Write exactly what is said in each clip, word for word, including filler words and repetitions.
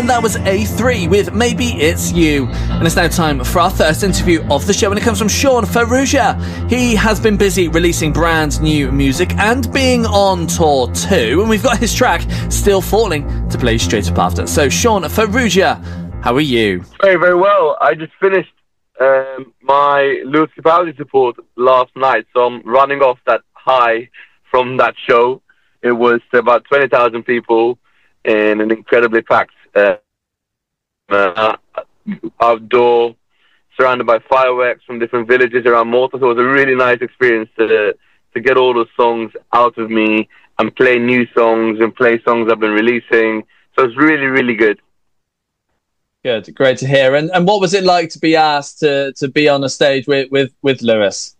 and that was A three with Maybe It's You. And it's now time for our first interview of the show, and it comes from Sean Ferruggia. He has been busy releasing brand new music and being on tour too, and we've got his track Still Falling to play straight up after. So Sean Ferruggia, how are you? Very, very well. I just finished um, my Lewis Capaldi support last night, so I'm running off that high from that show. It was about twenty thousand people in an incredibly packed uh, uh, outdoor, surrounded by fireworks from different villages around Malta. So it was a really nice experience to to get all those songs out of me and play new songs and play songs I've been releasing. So it's really, really good. Good, great to hear. And and what was it like to be asked to to be on a stage with with, with Lewis?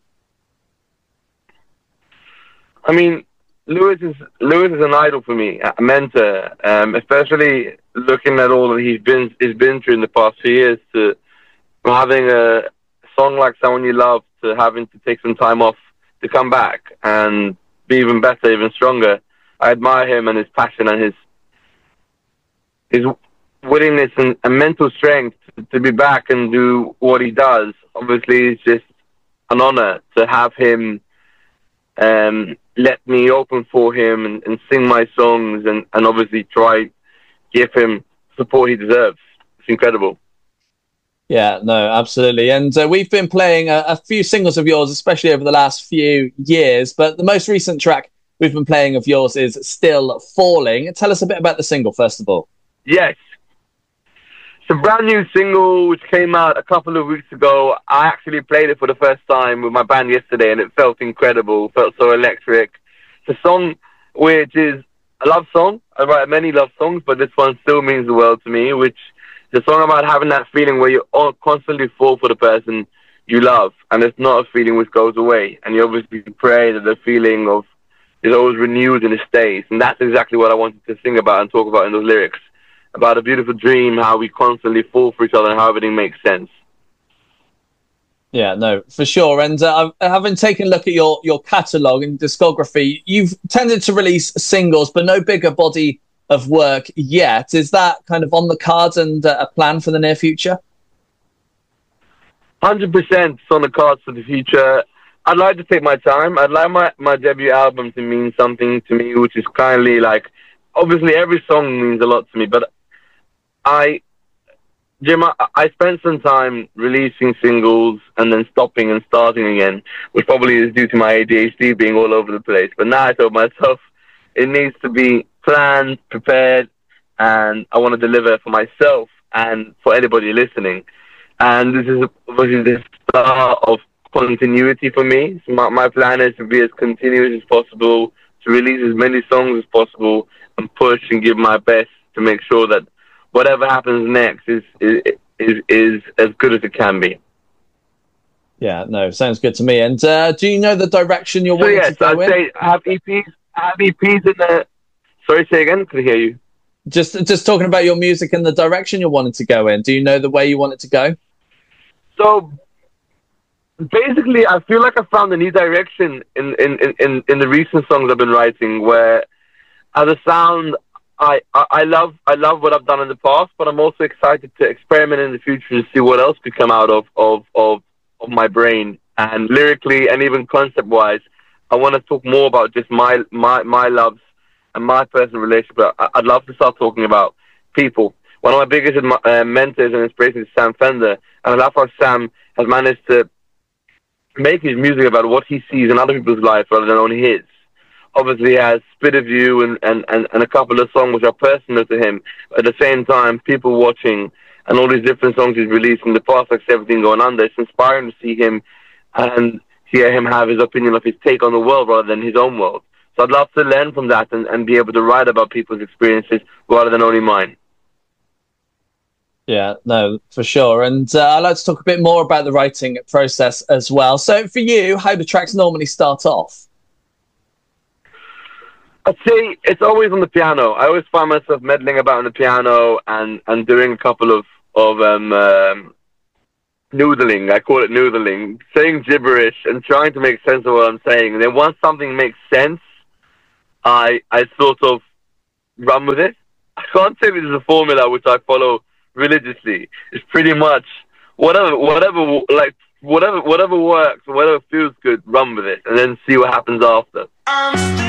I mean, Lewis is Lewis is an idol for me, a mentor, um, especially looking at all that he's been he's been through in the past few years. To from having a song like "Someone You Love" to having to take some time off to come back and be even better, even stronger. I admire him and his passion and his his willingness and, and mental strength to, to be back and do what he does. Obviously, it's just an honor to have him. Um, let me open for him and, and sing my songs and, and obviously try give him support he deserves. It's incredible. Yeah, no, absolutely. And uh, we've been playing a, a few singles of yours, especially over the last few years. But the most recent track we've been playing of yours is Still Falling. Tell us a bit about the single, first of all. Yes. It's a brand new single which came out a couple of weeks ago. I actually played it for the first time with my band yesterday, and it felt incredible, felt so electric. It's a song which is a love song. I write many love songs, but this one still means the world to me, which is a song about having that feeling where you constantly fall for the person you love, and it's not a feeling which goes away. And you obviously pray that the feeling of is always renewed and it stays. And that's exactly what I wanted to sing about and talk about in those lyrics. About a beautiful dream, how we constantly fall for each other and how everything makes sense. Yeah, no, for sure. And uh, having taken a look at your, your catalogue and discography, you've tended to release singles, but no bigger body of work yet. Is that kind of on the cards and uh, a plan for the near future? one hundred percent on the cards for the future. I'd like to take my time. I'd like my, my debut album to mean something to me, which is kindly like, obviously every song means a lot to me, but I, Jim, I, I spent some time releasing singles and then stopping and starting again, which probably is due to my A D H D being all over the place. But now I told myself it needs to be planned, prepared, and I want to deliver for myself and for anybody listening. And this is obviously the start of continuity for me. So my, my plan is to be as continuous as possible, to release as many songs as possible, and push and give my best to make sure that whatever happens next is is is, is as good as it can be. Yeah, no, sounds good to me. And uh, do you know the direction you're so wanting yes, to go I'd in? say have E Ps, have E Ps in the. Sorry, say again. Could I hear you? Just just talking about your music and the direction you're wanting to go in. Do you know the way you want it to go? So basically, I feel like I found a new direction in in in in the recent songs I've been writing, where as a sound, I, I, I love I love what I've done in the past, but I'm also excited to experiment in the future and see what else could come out of of of, of my brain. And lyrically and even concept-wise, I want to talk more about just my my my loves and my personal relationship. I, I'd love to start talking about people. One of my biggest uh, mentors and inspirations is Sam Fender, and I love how Sam has managed to make his music about what he sees in other people's lives rather than on his. Obviously, he has Spit of You and, and, and, and a couple of songs which are personal to him. At the same time, people watching and all these different songs he's released in the past, like seventeen Going Under, it's inspiring to see him and hear him have his opinion of his take on the world rather than his own world. So I'd love to learn from that and, and be able to write about people's experiences rather than only mine. Yeah, no, for sure. And uh, I'd like to talk a bit more about the writing process as well. So for you, how do tracks normally start off? I'd say it's always on the piano. I always find myself meddling about on the piano and, and doing a couple of, of um, um, noodling. I call it noodling. Saying gibberish and trying to make sense of what I'm saying. And then once something makes sense, I I sort of run with it. I can't say this is a formula which I follow religiously. It's pretty much whatever, whatever, like whatever, whatever works, whatever feels good, run with it, and then see what happens after.